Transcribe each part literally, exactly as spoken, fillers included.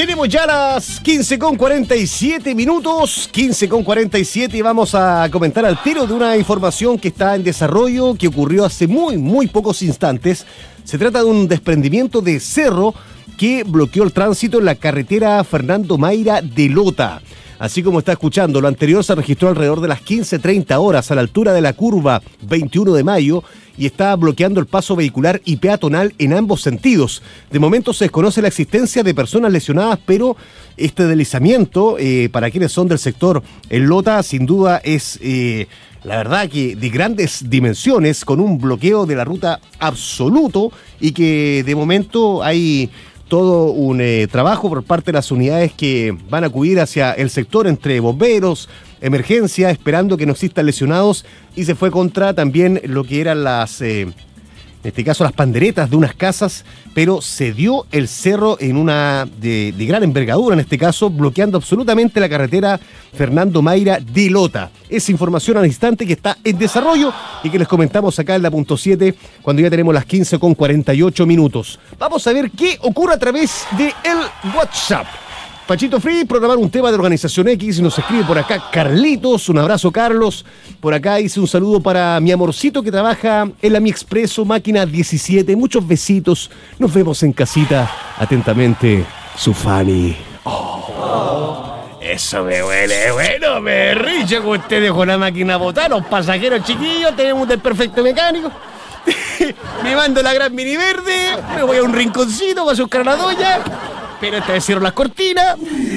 Tenemos ya las quince con cuarenta y siete minutos, quince con cuarenta y siete, y vamos a comentar al tiro de una información que está en desarrollo, que ocurrió hace muy, muy pocos instantes. Se trata de un desprendimiento de cerro que bloqueó el tránsito en la carretera Fernando Mayra de Lota. Así como está escuchando, lo anterior se registró alrededor de las quince treinta horas a la altura de la curva veintiuno de mayo y está bloqueando el paso vehicular y peatonal en ambos sentidos. De momento se desconoce la existencia de personas lesionadas, pero este deslizamiento, eh, para quienes son del sector en Lota, sin duda es, eh, la verdad, que de grandes dimensiones, con un bloqueo de la ruta absoluto y que de momento hay todo un eh, trabajo por parte de las unidades que van a acudir hacia el sector entre bomberos, emergencia, esperando que no existan lesionados, y se fue contra también lo que eran las, eh, en este caso las panderetas de unas casas, pero se dio el cerro en una de, de gran envergadura, en este caso, bloqueando absolutamente la carretera Fernando Mayra de Lota. Esa información al instante que está en desarrollo y que les comentamos acá en la punto siete cuando ya tenemos las quince con cuarenta y ocho minutos. Vamos a ver qué ocurre a través de el WhatsApp. Pachito Free, programar un tema de Organización X, nos escribe por acá Carlitos, un abrazo Carlos. Por acá hice un saludo para mi amorcito que trabaja en la Mi Expreso, máquina diecisiete, muchos besitos, nos vemos en casita, atentamente, su Fanny. Oh, oh, eso me huele, bueno, me río con ustedes con la máquina botada, los pasajeros chiquillos, tenemos un desperfecto mecánico. Me mando la gran mini verde, me voy a un rinconcito para buscar a la doña. Pero esta vez cierro las cortinas.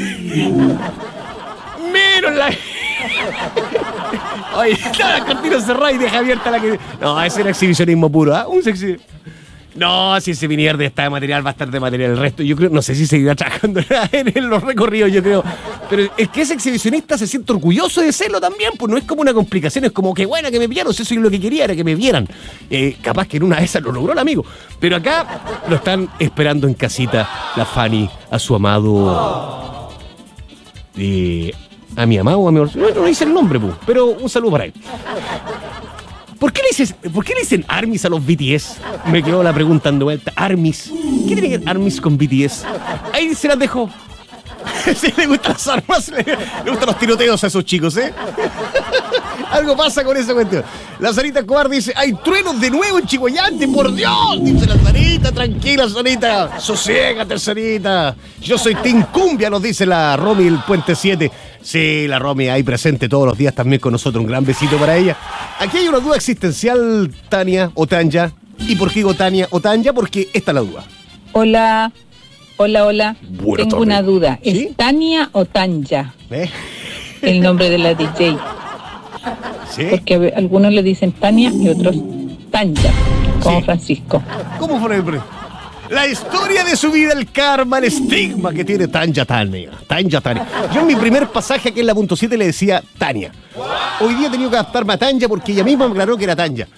Menos la... Oye, está la cortina cerrada y deja abierta la que... No, ese era exhibicionismo puro, ¿ah? ¿eh? Un sexy... No, si ese mini verde está de material, va a estar de material. El resto, yo creo, no sé si seguirá trabajando en los recorridos, yo creo. Pero es que ese exhibicionista se siente orgulloso de serlo también, pues no es como una complicación, es como que bueno que me pillaron, si eso es lo que quería, era que me vieran. Eh, capaz que en una de esas lo logró el amigo. Pero acá lo están esperando en casita la Fanny, a su amado... Eh, a mi amado, a mi... No, no dice el nombre, pues, pero un saludo para él. ¿Por qué, le dices, ¿Por qué le dicen ARMYs a los B T S? Me quedó la pregunta dando vuelta. ARMYs. ¿Qué tiene que ver ARMYs con B T S? Ahí se las dejo. Si le gustan las armas, le, le gustan los tiroteos a esos chicos, ¿eh? Algo pasa con esa cuestión. La Sarita Escobar dice, hay truenos de nuevo en Chihuayante, por Dios. Dice la Sarita, tranquila, Sarita. Sosiégate, Sarita. Yo soy Team Cumbia, nos dice la Romy el Puente siete. Sí, la Romy ahí presente todos los días también con nosotros. Un gran besito para ella. Aquí hay una duda existencial, Tania o Tanya. ¿Y por qué digo Tania o Tanya? Porque esta es la duda. Hola, hola, hola. Buenas Tengo tardes. una duda. ¿Es ¿Sí? Tania o Tanya? ¿Eh? El nombre de la D J. ¿Sí? Porque a algunos le dicen Tania y otros Tanya, como Sí. Francisco. ¿Cómo fue el... La historia de su vida, el karma, el estigma que tiene Tanya Tania. Tanya Tania. Yo en mi primer pasaje aquí en la punto siete le decía Tania. Hoy día he tenido que adaptarme a Tanya porque ella misma me aclaró que era Tanya.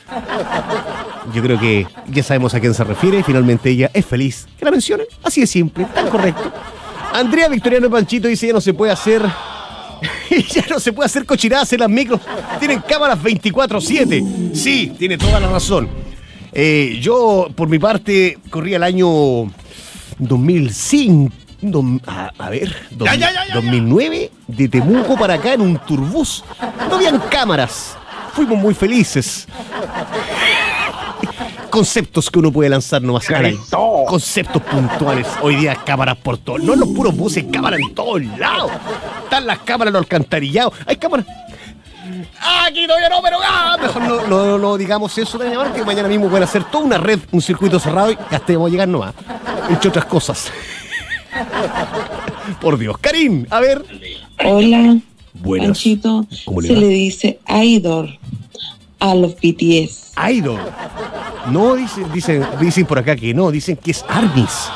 Yo creo que ya sabemos a quién se refiere. Finalmente ella es feliz. Que la mencionen. Así de simple, tan correcto. Andrea Victoriano Panchito dice ya no se puede hacer... ya no se puede hacer cochinadas en las micros. Tienen cámaras veinticuatro siete. Sí, tiene toda la razón. Eh, yo, por mi parte, corría el año dos mil cinco, do, a, a ver, do, Ya, ya, ya, ya, dos mil nueve, de Temuco para acá en un turbús. No habían cámaras, fuimos muy felices. Conceptos que uno puede lanzar nomás al aire. Conceptos puntuales. Hoy día cámaras por todos. No en los puros buses, cámaras en todos lados. Están las cámaras en los alcantarillados. Hay cámaras... Ah, aquí todavía no, pero ah, mejor no, no, no, no digamos eso de llamar, que mañana mismo pueden hacer toda una red, un circuito cerrado y hasta vamos a llegar nomás, entre otras cosas. Por Dios. Karim, a ver. Hola, Buenas. Panchito. ¿Cómo le Se va? le dice idol a los B T S. Idol. No, dicen, dicen, dicen por acá que no, dicen que es ARMYs.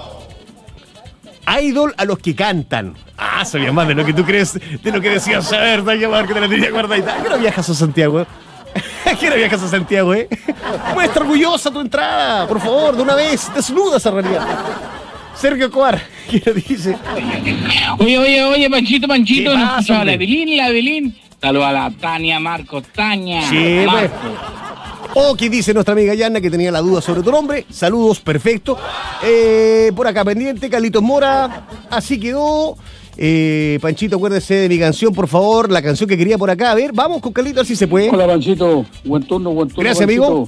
Idol a los que cantan. Ah, sabía más de lo que tú crees, de lo que decías saber, Tania, que te la tenía guardadita. ¿Qué no viajas a Santiago? ¿Qué no viajas a Santiago, eh? Muestra orgullosa tu entrada, por favor, de una vez, desnuda esa realidad. Sergio Coar, ¿qué le dice? Oye, oye, oye, Panchito, Panchito, ¿Qué ¿no pasa, escuchaba hombre? la Belín, la Belín? Saludos a la Tania, Marcos, Tania, Sí, pues. Marcos. O que dice nuestra amiga Yanna que tenía la duda sobre tu nombre. Saludos, perfecto. Eh, por acá pendiente, Carlitos Mora. Así quedó. Eh, Panchito, acuérdese de mi canción, por favor. La canción que quería por acá. A ver, vamos con Carlitos, a ver si se puede. Hola, Panchito. Buen turno, buen turno. Gracias, Panchito. amigo.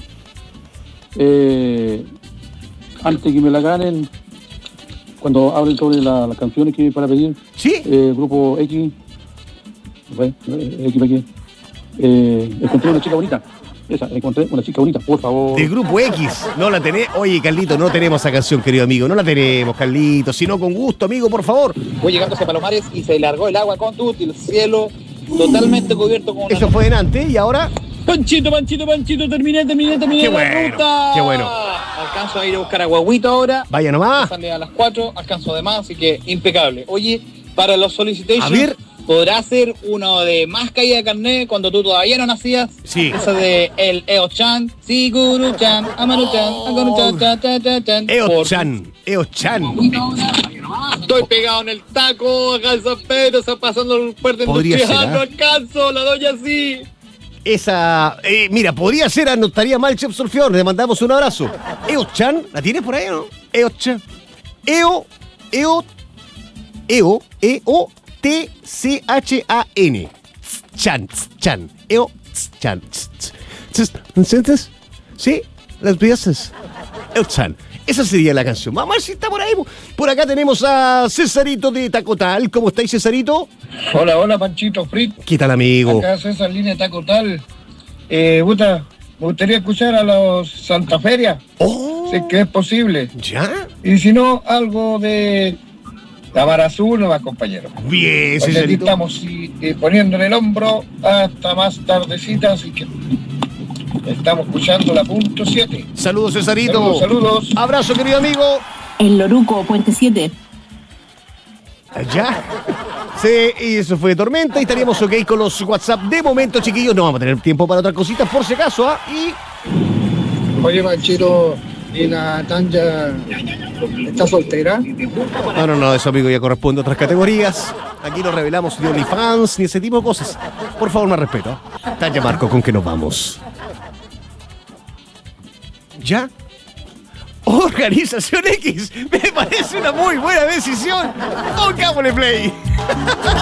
Eh, antes que me la ganen, cuando hablen sobre la- las canciones que hay para pedir, ¿Sí? eh, Grupo X, ¿ve? Eh, X, X, eh, encontré una chica bonita. Esa, encontré una chica bonita, por favor. Del grupo X. No la tenés. Oye, Carlito, no tenemos esa canción, querido amigo. No la tenemos, Carlito. Si no, con gusto, amigo, por favor. Voy llegando hacia Palomares y se largó el agua con tutti, el cielo totalmente cubierto con una... Eso fue delante y ahora. Panchito, Panchito, Panchito, terminé, terminé, terminé Qué la bueno, ruta. qué bueno. Alcanzo a ir a buscar a Guaguito ahora. Vaya nomás. Sale a las cuatro, alcanzo de más, así que impecable. Oye, para los solicitations, A ver. ¿podrá ser uno de más caída de carnet cuando tú todavía no nacías? Sí. Esa de el Eo-chan, Siguru-chan, Amaru-chan, Agaru-chan, cha, cha, cha, chan. Por- Eo-chan. Eo-chan. Estoy pegado en el taco, acá en San Pedro, está pasando el puerto Podría industrial, ser, no ¿ah? alcanzo, la doña sí. Esa. Eh, mira, podría ser, no estaría mal, Chef Solfior. Le mandamos un abrazo. Eo-chan. ¿La tienes por ahí o no? Eo-chan. Eo. Eo. Eo. E-O. T C H A N. Chan. Chan. Eo. Chan. ¿Sientes? ¿Sí? Las piezas. Eo-chan. Esa sería la canción. Vamos a ver si está por ahí. Por acá tenemos a Cesarito de Tacotal. ¿Cómo estáis, Cesarito? Hola, hola, Panchito Frit. ¿Qué tal, amigo? Acá César Línea Taco Tal. Eh, puta, me gustaría escuchar a los Santa Feria, Oh. si es que es posible. ¿Ya? Y si no, algo de la Mar Azul, nomás, compañero. Bien, Porque aquí Cesarito. estamos sí, eh, poniendo en el hombro hasta más tardecita, así que estamos escuchando la punto siete. Saludos, Cesarito. Saludos, saludos. Abrazo, querido amigo. El Loruco, Puente siete. Ya. Sí, y eso fue Tormenta y estaríamos ok con los WhatsApp. De momento, chiquillos, no vamos a tener tiempo para otras cositas por si acaso, ¿ah? Y Oye, Panchito, ¿y la Tanja está soltera? no, no, no, eso, amigo, ya corresponde a otras categorías. Aquí no revelamos ni OnlyFans ni ese tipo de cosas. Por favor, más respeto. Tanya Marco, ¿con qué nos vamos? ¿Ya? Organización X, me parece una muy buena decisión. Pongámosle play.